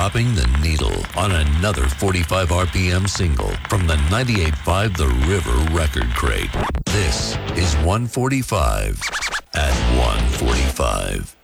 dropping the needle on another 45 RPM single from the 98.5 The River Record Crate. This is 145 at 145.